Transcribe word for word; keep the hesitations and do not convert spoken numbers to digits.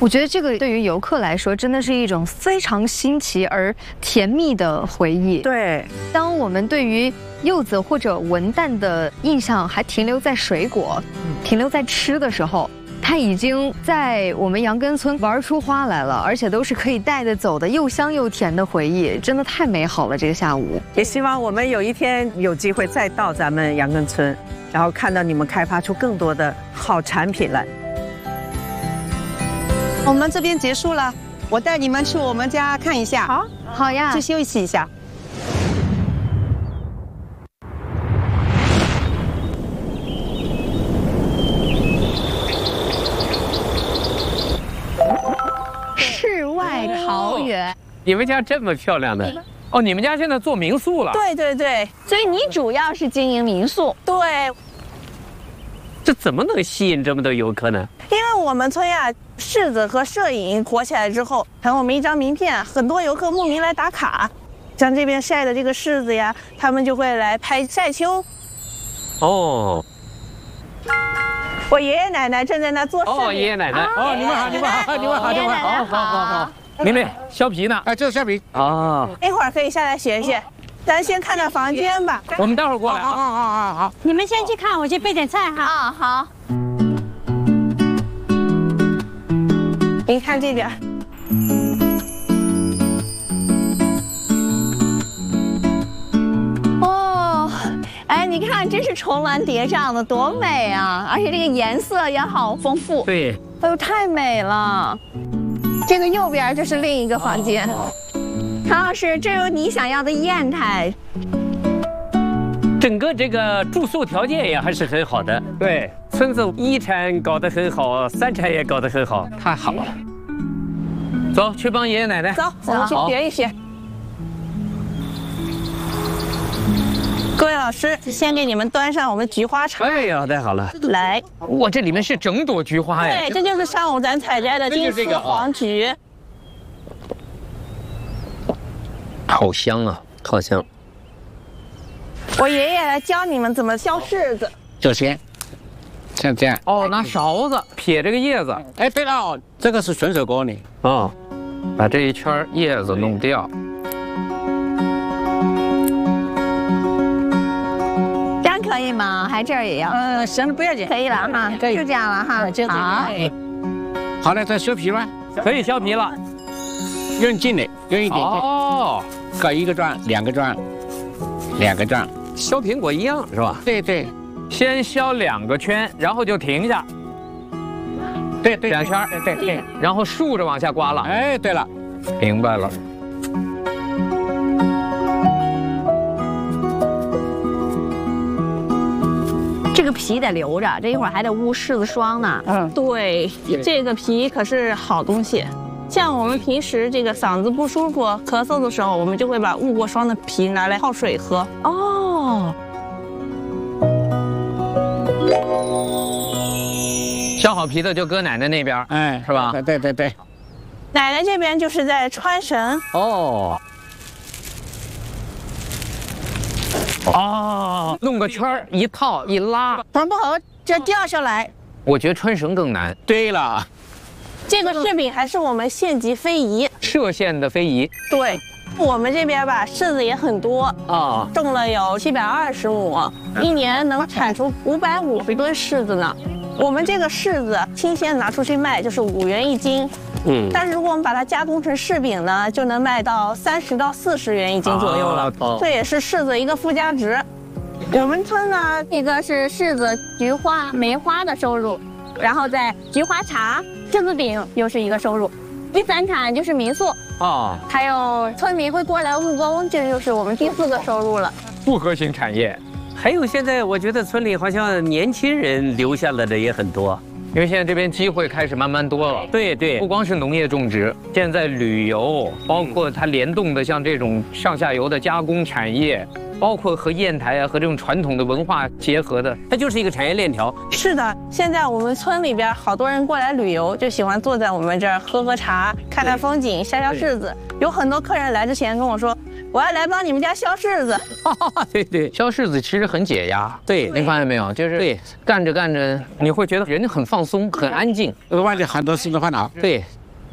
我觉得这个对于游客来说，真的是一种非常新奇而甜蜜的回忆。 对， 当我们对于柚子或者文旦的印象还停留在水果、停留在吃的时候，它已经在我们杨根村玩出花来了，而且都是可以带着走的又香又甜的回忆，真的太美好了。这个下午， 也希望我们有一天有机会再到咱们杨根村，然后看到你们开发出更多的好产品来。 我们这边结束了，我带你们去我们家看一下。 好， 好呀， 去休息一下。 世外桃源。 你们家这么漂亮的哦？你们家现在做民宿了？ 对对对， 所以你主要是经营民宿。 对， 这怎么能吸引这么多游客呢？ 因为我们村呀，柿子和摄影火起来之后，成我们一张名片，很多游客慕名来打卡。像这边晒的这个柿子呀，他们就会来拍晒秋。 哦我爷爷奶奶正在那做柿哦， 饼。 爷爷奶奶哦，你们好，你们好，你们好，你们好，好好好好。 妹妹削皮呢？ 哎，这是馅饼。 哦， 一会儿可以下来学学。咱先看看房间吧。 我们待会儿过来好好啊。 好好好。 你们先去看，我去备点菜哈。 啊，好。 您看这边。 哦，哎，你看，真是重峦叠嶂的，多美啊！而且这个颜色也好丰富。 对， 哎呦，太美了。 这个右边就是另一个房间。 唐老师，这有你想要的砚台。 整个这个住宿条件也还是很好的。对，村子一产搞得很好，三产也搞得很好，太好了。走，去帮爷爷奶奶。 走，我们去好学一学。各位老师，先给你们端上我们菊花茶。 哎呀，太好了！ 来， 哇，这里面是整朵菊花哎。 对，这就是上午咱采摘的金丝这就是这个啊黄菊。 好香啊，好香。 我爷爷来教你们怎么削柿子。 首先，像这样。 哦，拿勺子撇这个叶子。 哎，对了，这个是纯手工的。 哦，把这一圈叶子弄掉。 这样可以吗？还这儿也要？ 嗯，行了，不要紧。 可以了哈， 可以就这样了哈。 就这好。 好了，再削皮吧， 可以削皮了。 用劲的，用一点点。 哦， 搞一个转，两个转，两个转。 削苹果一样是吧？ 对对先削两个圈，然后就停下， 对对， 两圈， 对对对。 然后竖着往下刮了。 哎，对了， 明白了。 这个皮得留着，这一会儿还得捂柿子霜呢。 嗯，对，这个皮可是好东西。像我们平时这个嗓子不舒服、咳嗽的时候，我们就会把捂过霜的皮拿来泡水喝。 哦， 削好皮的就搁奶奶那边， 哎， 是吧？ 对对对对。 奶奶这边就是在穿绳。 哦。哦，弄个圈儿一套一拉， 穿不好就掉下来。 我觉得穿绳更难。 对了， 这个柿饼还是我们县级非遗， 歙县的非遗。 对，我们这边吧柿子也很多啊， 种了有七百二十亩，一年能产出五百五十吨柿子呢。我们这个柿子新鲜拿出去卖就是五元一斤， 嗯， 但是如果我们把它加工成柿饼呢，就能卖到三十到四十元一斤左右了， 啊哦这也是柿子一个附加值。我们村呢， 一个是柿子、菊花、梅花的收入，然后在菊花茶、柿子饼又是一个收入。第三产就是民宿， 啊， 还有村民会过来务工，这就是我们第四个收入了。 复合型产业。 还有现在我觉得村里好像年轻人留下来的也很多， 因为现在这边机会开始慢慢多了。 对对， 不光是农业种植，现在旅游，包括它联动的像这种上下游的加工产业，包括和砚台啊和这种传统的文化结合的， 它就是一个产业链条。 是的，现在我们村里边好多人过来旅游，就喜欢坐在我们这儿喝喝茶、看看风景、削削柿子。有很多客人来之前跟我说，我要来帮你们家削柿子。 对对， 削柿子其实很解压。 对， 你发现没有？就是对， 干着干着，你会觉得人很放松，很安静， 忘记很多事的烦恼。 对，